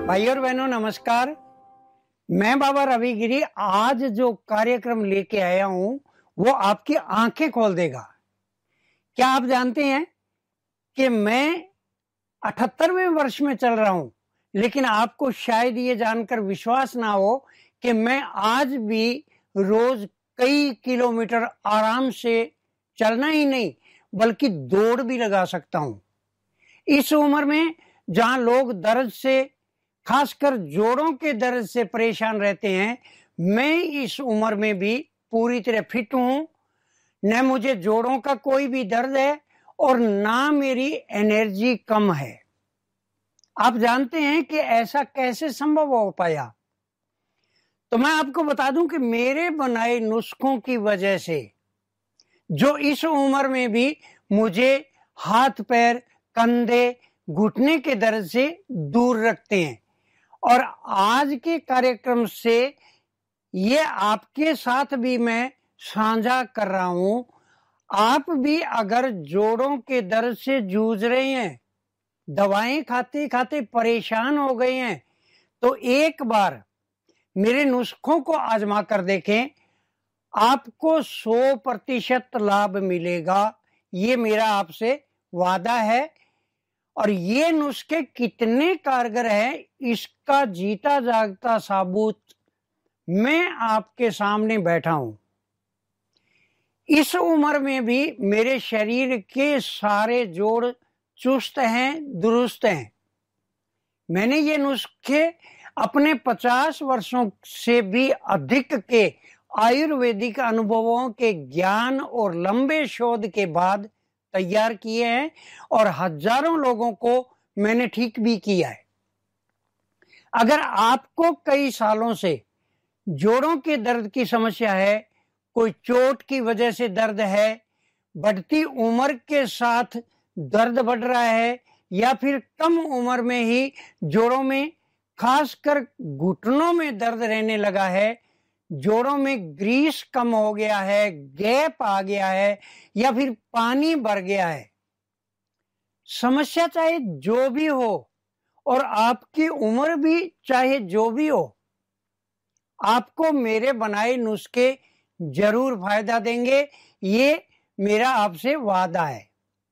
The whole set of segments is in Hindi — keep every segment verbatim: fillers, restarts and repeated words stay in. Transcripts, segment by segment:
भाई और बहनों नमस्कार। मैं बाबा रविगिरी आज जो कार्यक्रम लेके आया हूं वो आपकी आंखें खोल देगा। क्या आप जानते हैं कि मैं अठहत्तरवें वर्ष में चल रहा हूं, लेकिन आपको शायद ये जानकर विश्वास ना हो कि मैं आज भी रोज कई किलोमीटर आराम से चलना ही नहीं बल्कि दौड़ भी लगा सकता हूं। इस उम्र में जहां लोग दर्द से, खासकर जोड़ों के दर्द से परेशान रहते हैं, मैं इस उम्र में भी पूरी तरह फिट हूं। न मुझे जोड़ों का कोई भी दर्द है और ना मेरी एनर्जी कम है। आप जानते हैं कि ऐसा कैसे संभव हो पाया? तो मैं आपको बता दूं कि मेरे बनाए नुस्खों की वजह से जो इस उम्र में भी मुझे हाथ पैर, कंधे, घुटने के दर्द से दूर रखते हैं। और आज के कार्यक्रम से ये आपके साथ भी मैं साझा कर रहा हूं। आप भी अगर जोड़ों के दर्द से जूझ रहे हैं, दवाएं खाते खाते परेशान हो गए हैं, तो एक बार मेरे नुस्खों को आजमा कर देखें। आपको सौ प्रतिशत लाभ मिलेगा, ये मेरा आपसे वादा है। और ये नुस्खे कितने कारगर हैं, इसका जीता जागता साबूत मैं आपके सामने बैठा हूं। इस उम्र में भी मेरे शरीर के सारे जोड़ चुस्त हैं, दुरुस्त हैं। मैंने ये नुस्खे अपने पचास वर्षों से भी अधिक के आयुर्वेदिक अनुभवों के ज्ञान और लंबे शोध के बाद तैयार किए हैं और हजारों लोगों को मैंने ठीक भी किया है। अगर आपको कई सालों से जोड़ों के दर्द की समस्या है, कोई चोट की वजह से दर्द है, बढ़ती उम्र के साथ दर्द बढ़ रहा है, या फिर कम उम्र में ही जोड़ों में, खासकर घुटनों में दर्द रहने लगा है, जोड़ों में ग्रीस कम हो गया है, गैप आ गया है, या फिर पानी भर गया है, समस्या चाहे जो भी हो और आपकी उम्र भी चाहे जो भी हो, आपको मेरे बनाए नुस्खे जरूर फायदा देंगे। ये मेरा आपसे वादा है।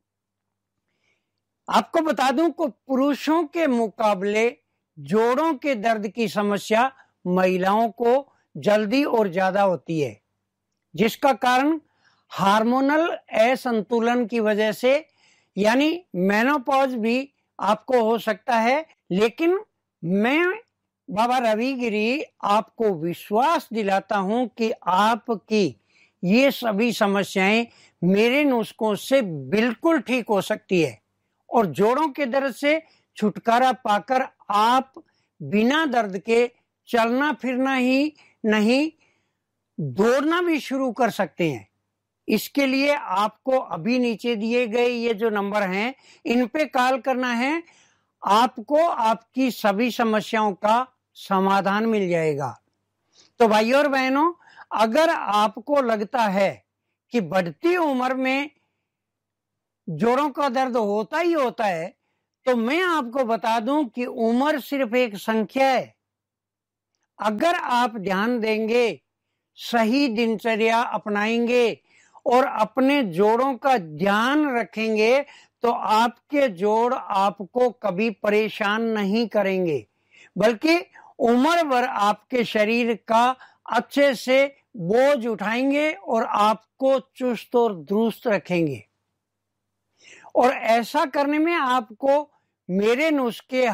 आपको बता दूं कि पुरुषों के मुकाबले जोड़ों के दर्द की समस्या महिलाओं को जल्दी और ज्यादा होती है, जिसका कारण हार्मोनल असंतुलन की वजह से यानी मेनोपॉज भी आपको हो सकता है। लेकिन मैं बाबा रविगिरी आपको विश्वास दिलाता हूं कि आपकी ये सभी समस्याएं मेरे नुस्खों से बिल्कुल ठीक हो सकती है और जोड़ों के दर्द से छुटकारा पाकर आप बिना दर्द के चलना फिरना ही नहीं, दौड़ना भी शुरू कर सकते हैं। इसके लिए आपको अभी नीचे दिए गए ये जो नंबर हैं, इन पे कॉल करना है। आपको आपकी सभी समस्याओं का समाधान मिल जाएगा। तो भाइयों और बहनों, अगर आपको लगता है कि बढ़ती उम्र में जोड़ों का दर्द होता ही होता है, तो मैं आपको बता दूं कि उम्र सिर्फ एक संख्या है। अगर आप ध्यान देंगे, सही दिनचर्या अपनाएंगे और अपने जोड़ों का ध्यान रखेंगे, तो आपके जोड़ आपको कभी परेशान नहीं करेंगे, बल्कि उम्र भर आपके शरीर का अच्छे से बोझ उठाएंगे और आपको चुस्त और दुरुस्त रखेंगे। और ऐसा करने में आपको मेरे नुस्खे